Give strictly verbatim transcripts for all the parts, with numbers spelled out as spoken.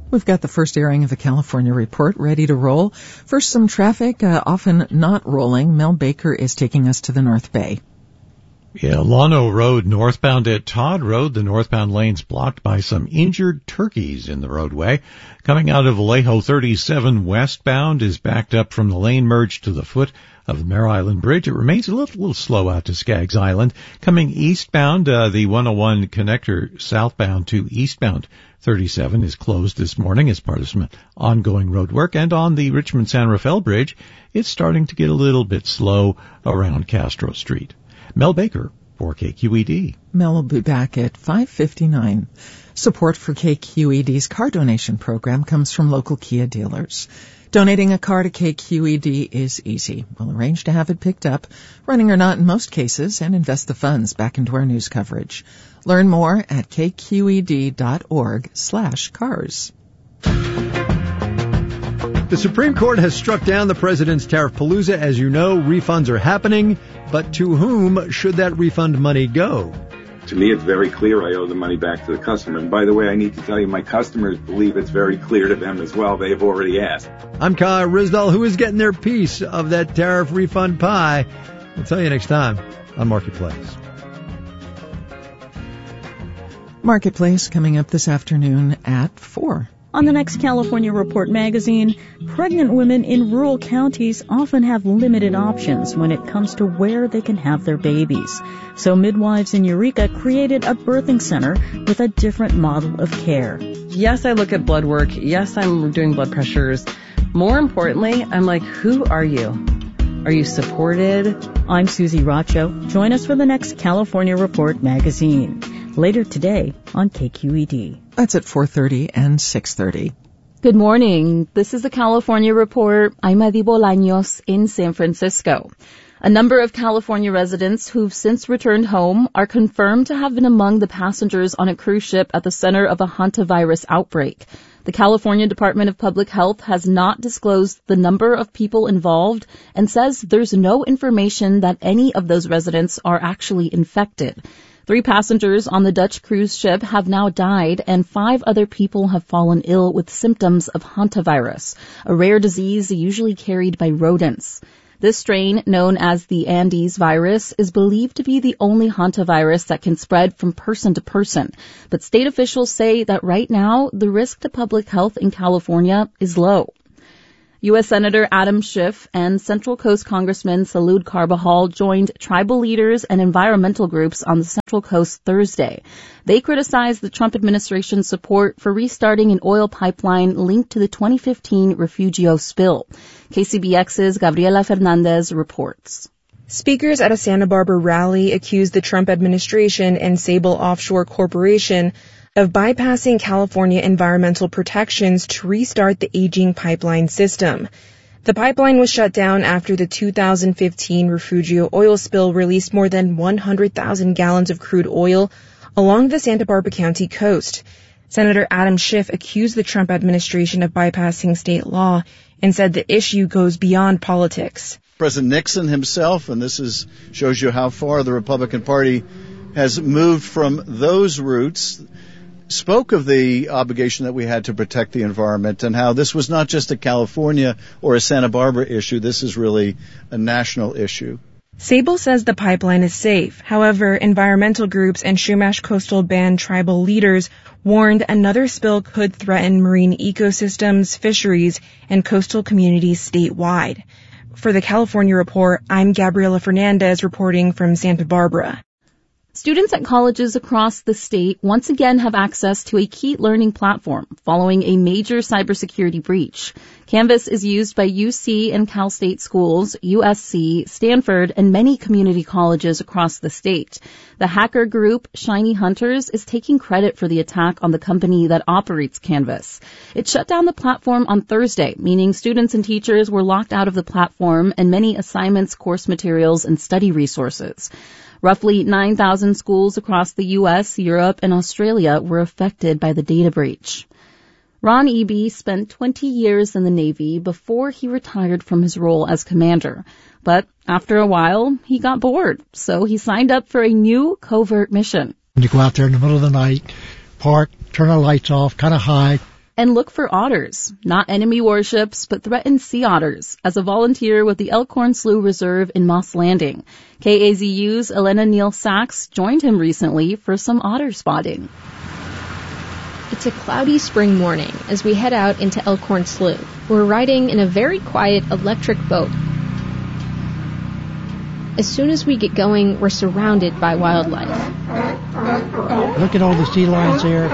We've got the first airing of the California Report ready to roll. First, some traffic, uh, often not rolling. Mel Baker is taking us to the North Bay. Yeah, Llano Road northbound at Todd Road. The northbound lane's blocked by some injured turkeys in the roadway. Coming out of Vallejo, thirty-seven westbound is backed up from the lane merge to the foot of the Mare Island Bridge. It remains a little, little slow out to Skaggs Island. Coming eastbound, uh, the one oh one connector southbound to eastbound thirty-seven is closed this morning as part of some ongoing road work. And on the Richmond-San Rafael Bridge, it's starting to get a little bit slow around Castro Street. Mel Baker for K Q E D. Mel will be back at five fifty-nine. Support for K Q E D's car donation program comes from local Kia dealers. Donating a car to K Q E D is easy. We'll arrange to have it picked up, running or not in most cases, and invest the funds back into our news coverage. Learn more at kqed.org slash cars. The Supreme Court has struck down the president's tariff palooza. As you know, refunds are happening, but to whom should that refund money go? To me, it's very clear I owe the money back to the customer. And by the way, I need to tell you, my customers believe it's very clear to them as well. They've already asked. I'm Kyle Rizdal. Who is getting their piece of that tariff refund pie? We'll tell you next time on Marketplace. Marketplace coming up this afternoon at four. On the next California Report magazine, pregnant women in rural counties often have limited options when it comes to where they can have their babies. So midwives in Eureka created a birthing center with a different model of care. Yes, I look at blood work. Yes, I'm doing blood pressures. More importantly, I'm like, who are you? Are you supported? I'm Susie Racho. Join us for the next California Report magazine. Later today on K Q E D. That's at four thirty and six thirty. Good morning. This is the California Report. I'm Adi Bolaños in San Francisco. A number of California residents who've since returned home are confirmed to have been among the passengers on a cruise ship at the center of a hantavirus outbreak. The California Department of Public Health has not disclosed the number of people involved and says there's no information that any of those residents are actually infected. Three passengers on the Dutch cruise ship have now died, and five other people have fallen ill with symptoms of hantavirus, a rare disease usually carried by rodents. This strain, known as the Andes virus, is believed to be the only hantavirus that can spread from person to person. But state officials say that right now, the risk to public health in California is low. U S Senator Adam Schiff and Central Coast Congressman Salud Carbajal joined tribal leaders and environmental groups on the Central Coast Thursday. They criticized the Trump administration's support for restarting an oil pipeline linked to the twenty fifteen Refugio spill. K C B X's Gabriela Fernandez reports. Speakers at a Santa Barbara rally accused the Trump administration and Sable Offshore Corporation of bypassing California environmental protections to restart the aging pipeline system. The pipeline was shut down after the two thousand fifteen Refugio oil spill released more than one hundred thousand gallons of crude oil along the Santa Barbara County coast. Senator Adam Schiff accused the Trump administration of bypassing state law and said the issue goes beyond politics. President Nixon himself, and this is shows you how far the Republican Party has moved from those roots, spoke of the obligation that we had to protect the environment and how this was not just a California or a Santa Barbara issue. This is really a national issue. Sable says the pipeline is safe. However, environmental groups and Chumash Coastal Band tribal leaders warned another spill could threaten marine ecosystems, fisheries, and coastal communities statewide. For the California Report, I'm Gabriela Fernandez reporting from Santa Barbara. Students at colleges across the state once again have access to a key learning platform following a major cybersecurity breach. Canvas is used by U C and Cal State schools, U S C, Stanford, and many community colleges across the state. The hacker group, Shiny Hunters, is taking credit for the attack on the company that operates Canvas. It shut down the platform on Thursday, meaning students and teachers were locked out of the platform and many assignments, course materials, and study resources. Roughly nine thousand schools across the U S, Europe, and Australia were affected by the data breach. Ron Eby spent twenty years in the Navy before he retired from his role as commander. But after a while, he got bored, so he signed up for a new covert mission. You go out there in the middle of the night, park, turn the lights off, kind of high, And look for otters, not enemy warships, but threatened sea otters, as a volunteer with the Elkhorn Slough Reserve in Moss Landing. K A Z U's Elena Neal Sachs joined him recently for some otter spotting. It's a cloudy spring morning as we head out into Elkhorn Slough. We're riding in a very quiet electric boat. As soon as we get going, we're surrounded by wildlife. Look at all the sea lions there.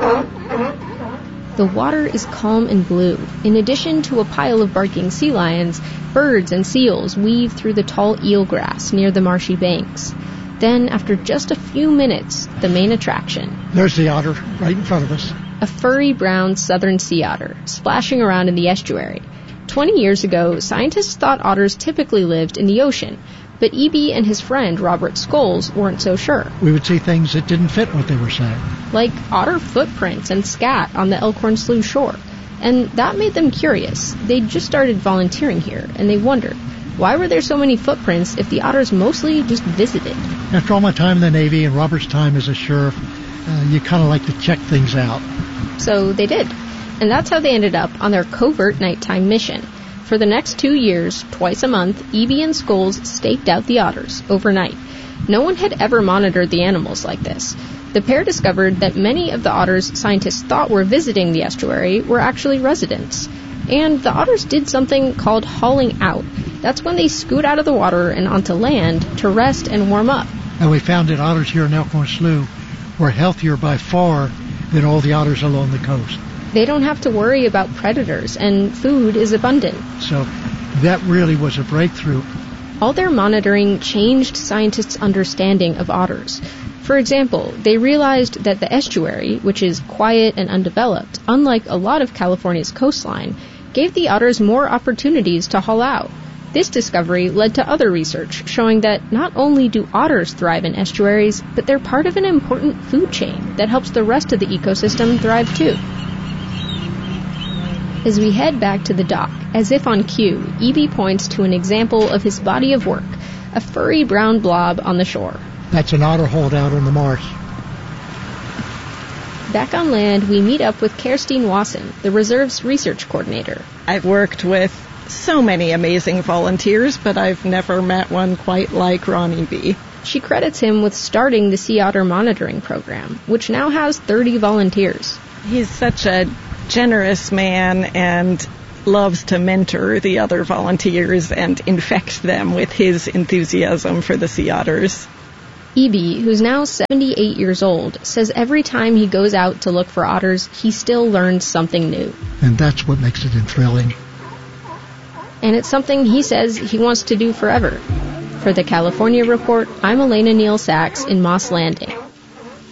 The water is calm and blue. In addition to a pile of barking sea lions, birds and seals weave through the tall eelgrass near the marshy banks. Then, after just a few minutes, the main attraction. There's the otter right in front of us. A furry brown southern sea otter, splashing around in the estuary. Twenty years ago, scientists thought otters typically lived in the ocean, but E B and his friend Robert Scholes weren't so sure. We would see things that didn't fit what they were saying. Like otter footprints and scat on the Elkhorn Slough shore. And that made them curious. They'd just started volunteering here, and they wondered, why were there so many footprints if the otters mostly just visited? After all my time in the Navy and Robert's time as a sheriff, uh, you kind of like to check things out. So they did. And that's how they ended up on their covert nighttime mission. For the next two years, twice a month, E B and Scholes staked out the otters overnight. No one had ever monitored the animals like this. The pair discovered that many of the otters scientists thought were visiting the estuary were actually residents. And the otters did something called hauling out. That's when they scoot out of the water and onto land to rest and warm up. And we found that otters here in Elkhorn Slough were healthier by far than all the otters along the coast. They don't have to worry about predators, and food is abundant. So that really was a breakthrough. All their monitoring changed scientists' understanding of otters. For example, they realized that the estuary, which is quiet and undeveloped, unlike a lot of California's coastline, gave the otters more opportunities to haul out. This discovery led to other research showing that not only do otters thrive in estuaries, but they're part of an important food chain that helps the rest of the ecosystem thrive too. As we head back to the dock, as if on cue, E B points to an example of his body of work, a furry brown blob on the shore. That's an otter hauled out on the marsh. Back on land, we meet up with Kerstin Wasson, the reserve's research coordinator. I've worked with so many amazing volunteers, but I've never met one quite like Ronnie B. She credits him with starting the Sea Otter Monitoring Program, which now has thirty volunteers. He's such a generous man and loves to mentor the other volunteers and infect them with his enthusiasm for the sea otters. E B, who's now seventy-eight years old, says every time he goes out to look for otters, he still learns something new. And that's what makes it thrilling. And it's something he says he wants to do forever. For the California Report, I'm Elena Neal Sachs in Moss Landing.